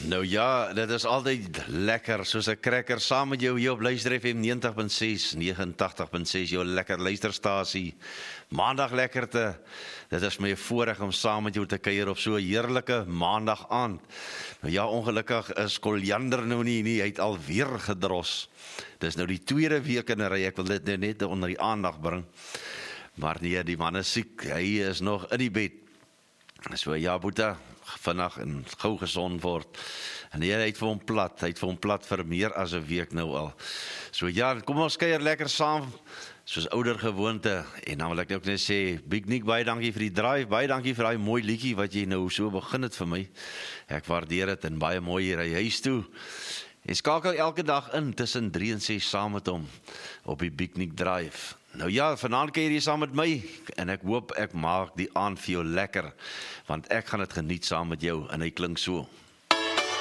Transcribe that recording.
Nou ja, dit is altyd lekker, soos 'n cracker saam met jou hier op Luister FM 90.6, 89.6, jou lekker luisterstasie. Maandag lekkerte. Dit is my voorreg om saam met jou te kuier op so 'n heerlike maandag aand. Nou ja, ongelukkig is Koljander nou nie, hy het alweer gedros. Dis nou die tweede week in 'n ry, ek wil dit nou net onder die aandag bring. Maar nee, die man is siek, hy is nog in die bed. So ja, Boeta, vandag en gou gesond word. En hy het vir hom plat vir meer as 'n week nou al. So ja, kom ons kuier lekker saam, soos ouer gewoonte. En dan wil ek ook net sê, Big Nick, baie dankie vir die drive, baie dankie vir daai mooi liedjie wat jy nou so begin het vir my. Ek waardeer dit en baie mooi hier hy huis toe. En skakel elke dag in tussen 3 en 6 saam met hom op die Big Nick Drive. Nou ja, vanaand kuier jy saam met my en ek hoop ek maak die aand vir jou lekker, want ek gaan dit geniet saam met jou en hy klink so.